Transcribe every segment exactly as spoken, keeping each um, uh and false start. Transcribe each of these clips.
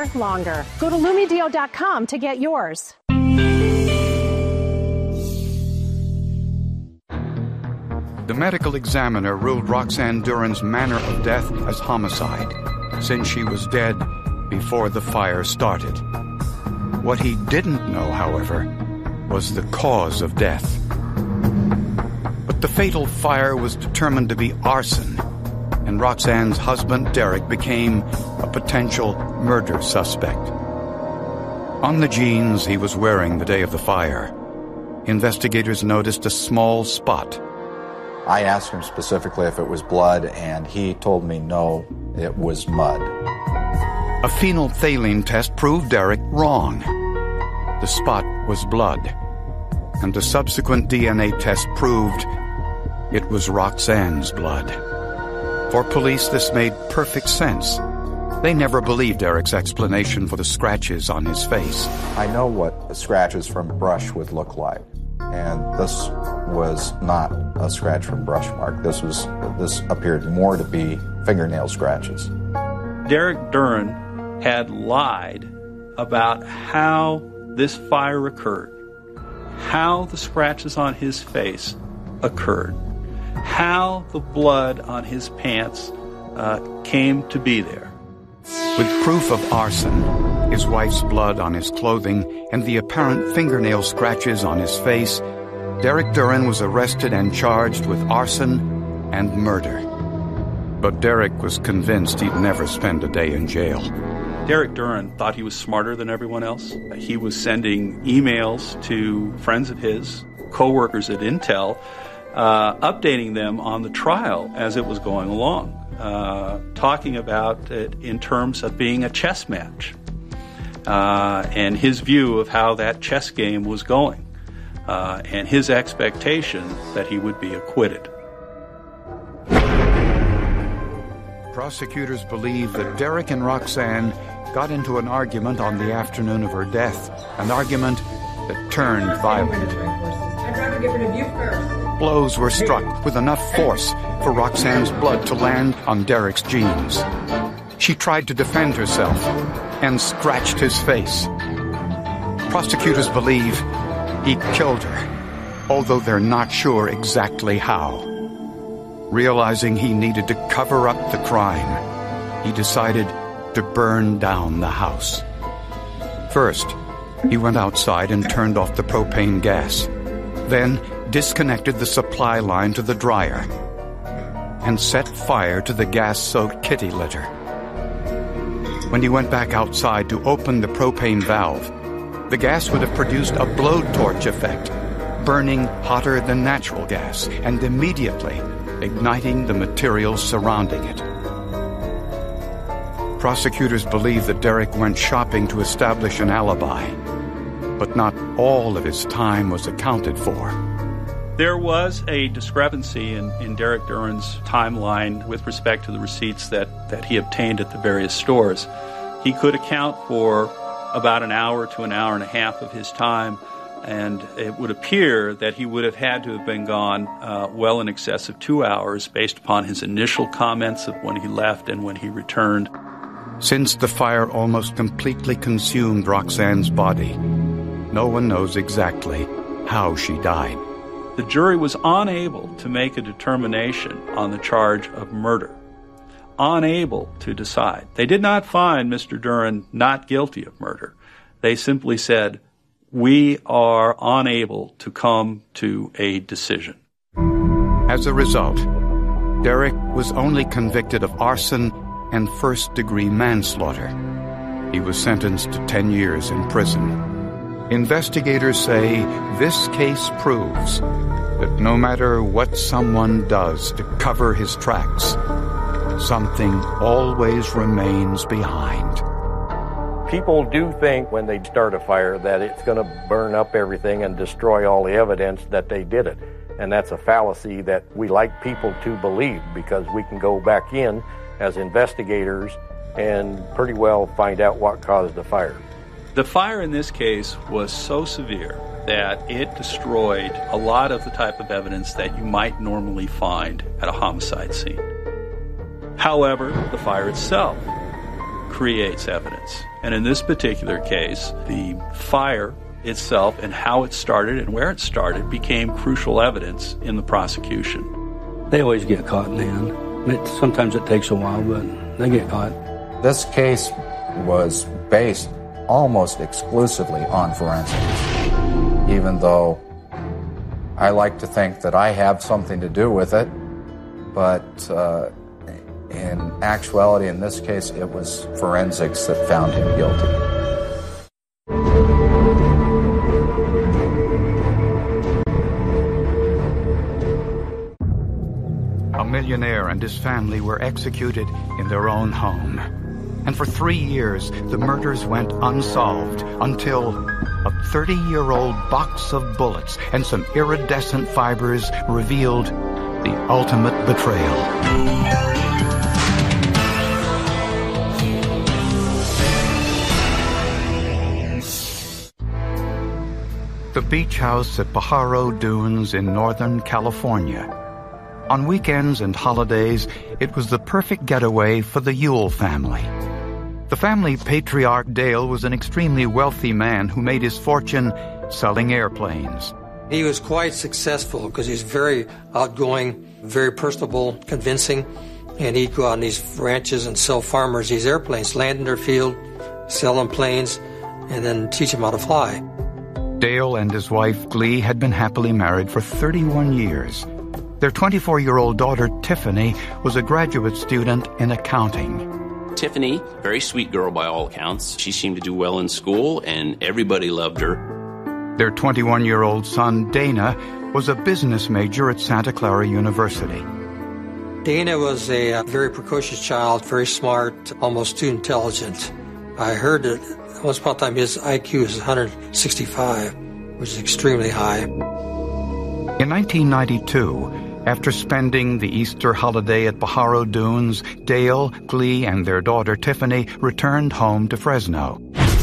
better, longer. Go to Lumedeal dot com to get yours. The medical examiner ruled Roxanne Duran's manner of death as homicide, since she was dead before the fire started. What he didn't know, however, was the cause of death. But the fatal fire was determined to be arson, and Roxanne's husband, Derek, became a potential murder suspect. On the jeans he was wearing the day of the fire, investigators noticed a small spot. I asked him specifically if it was blood, and he told me no, it was mud. A phenolphthalein test proved Derek wrong. The spot was blood, and a subsequent D N A test proved it was Roxanne's blood. For police, this made perfect sense. They never believed Derek's explanation for the scratches on his face. I know what the scratches from brush would look like, and this was not a scratch from brush mark. This was this appeared more to be fingernail scratches. Derek Duran had lied about how this fire occurred, how the scratches on his face occurred, how the blood on his pants uh, came to be there. With proof of arson, his wife's blood on his clothing, and the apparent fingernail scratches on his face, Derek Duran was arrested and charged with arson and murder. But Derek was convinced he'd never spend a day in jail. Derek Duran thought he was smarter than everyone else. He was sending emails to friends of his, co-workers at Intel, uh, updating them on the trial as it was going along, uh, talking about it in terms of being a chess match, uh, and his view of how that chess game was going. Uh, and his expectation that he would be acquitted. Prosecutors believe that Derek and Roxanne got into an argument on the afternoon of her death, an argument that turned violent. I'd rather get rid of you first. Blows were struck with enough force for Roxanne's blood to land on Derek's jeans. She tried to defend herself and scratched his face. Prosecutors believe he killed her, although they're not sure exactly how. Realizing he needed to cover up the crime, he decided to burn down the house. First, he went outside and turned off the propane gas, then disconnected the supply line to the dryer, and set fire to the gas-soaked kitty litter. When he went back outside to open the propane valve, the gas would have produced a blowtorch effect, burning hotter than natural gas and immediately igniting the materials surrounding it. Prosecutors believe that Derek went shopping to establish an alibi, but not all of his time was accounted for. There was a discrepancy in, in Derek Duran's timeline with respect to the receipts that, that he obtained at the various stores. He could account for about an hour to an hour and a half of his time, and it would appear that he would have had to have been gone uh, well in excess of two hours based upon his initial comments of when he left and when he returned. Since the fire almost completely consumed Roxanne's body, no one knows exactly how she died. The jury was unable to make a determination on the charge of murder. Unable to decide. They did not find Mister Duran not guilty of murder. They simply said, we are unable to come to a decision. As a result, Derek was only convicted of arson and first-degree manslaughter. He was sentenced to ten years in prison. Investigators say this case proves that no matter what someone does to cover his tracks, something always remains behind. People do think when they start a fire that it's going to burn up everything and destroy all the evidence that they did it. And that's a fallacy that we like people to believe, because we can go back in as investigators and pretty well find out what caused the fire. The fire in this case was so severe that it destroyed a lot of the type of evidence that you might normally find at a homicide scene. However, the fire itself creates evidence. And in this particular case, the fire itself and how it started and where it started became crucial evidence in the prosecution. They always get caught in the end. It, sometimes it takes a while, but they get caught. This case was based almost exclusively on forensics, even though I like to think that I have something to do with it, but uh, in actuality, in this case, it was forensics that found him guilty. A millionaire and his family were executed in their own home. And for three years, the murders went unsolved until a thirty-year-old box of bullets and some iridescent fibers revealed the ultimate betrayal. The beach house at Pajaro Dunes in Northern California. On weekends and holidays, it was the perfect getaway for the Ewell family. The family patriarch Dale was an extremely wealthy man who made his fortune selling airplanes. He was quite successful because he's very outgoing, very personable, convincing, and he'd go out on these ranches and sell farmers these airplanes, land in their field, sell them planes, and then teach them how to fly. Dale and his wife Glee had been happily married for thirty-one years. Their twenty-four-year-old daughter Tiffany was a graduate student in accounting. Tiffany, very sweet girl by all accounts. She seemed to do well in school, and everybody loved her. Their twenty-one-year-old son, Dana, was a business major at Santa Clara University. Dana was a very precocious child, very smart, almost too intelligent. I heard that once upon a time his I Q is one hundred sixty-five, which is extremely high. In nineteen ninety-two, after spending the Easter holiday at Pajaro Dunes, Dale, Glee, and their daughter Tiffany returned home to Fresno.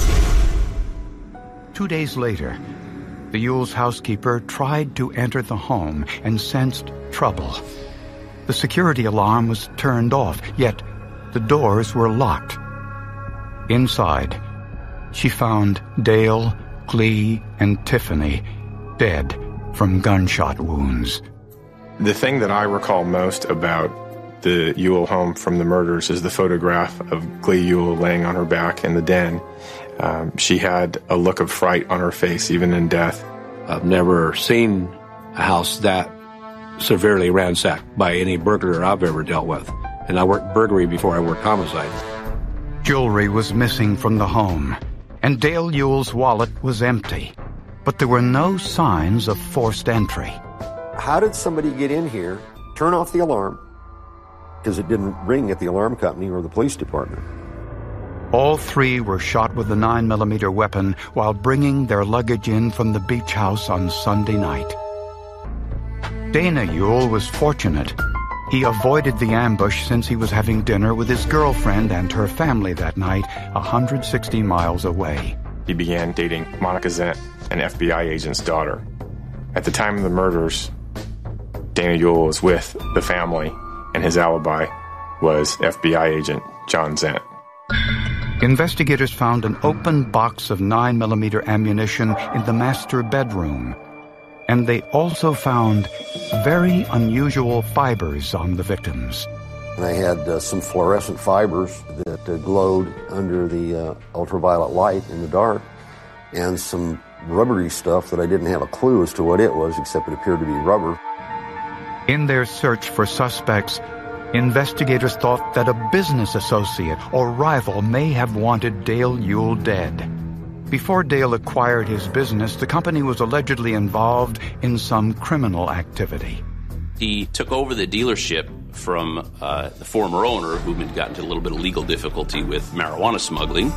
Two days later, the Ewell's housekeeper tried to enter the home and sensed trouble. The security alarm was turned off, yet the doors were locked. Inside, she found Dale, Glee, and Tiffany dead from gunshot wounds. The thing that I recall most about the Ewell home from the murders is the photograph of Glee Ewell laying on her back in the den. Um, she had a look of fright on her face, even in death. I've never seen a house that severely ransacked by any burglar I've ever dealt with. And I worked burglary before I worked homicide. Jewelry was missing from the home, and Dale Ewell's wallet was empty. But there were no signs of forced entry. How did somebody get in here, turn off the alarm, because it didn't ring at the alarm company or the police department? All three were shot with a nine millimeter weapon while bringing their luggage in from the beach house on Sunday night. Dana Ewell was fortunate. He avoided the ambush since he was having dinner with his girlfriend and her family that night, one hundred sixty miles away. He began dating Monica Zent, an F B I agent's daughter. At the time of the murders, Dana Ewell was with the family, and his alibi was F B I agent John Zent. Investigators found an open box of nine millimeter ammunition in the master bedroom, and they also found very unusual fibers on the victims. And I had uh, some fluorescent fibers that uh, glowed under the uh, ultraviolet light in the dark, and some rubbery stuff that I didn't have a clue as to what it was, except it appeared to be rubber. In their search for suspects, investigators thought that a business associate or rival may have wanted Dale Ewell dead. Before Dale acquired his business, the company was allegedly involved in some criminal activity. He took over the dealership from uh, the former owner, who had gotten into a little bit of legal difficulty with marijuana smuggling.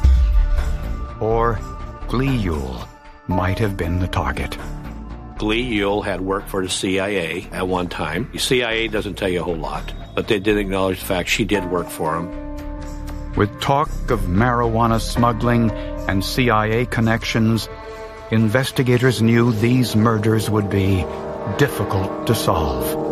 Or Glee Ewell might have been the target. Glee Ewell had worked for the C I A at one time. The C I A doesn't tell you a whole lot, but they did acknowledge the fact she did work for him. With talk of marijuana smuggling and C I A connections, investigators knew these murders would be difficult to solve.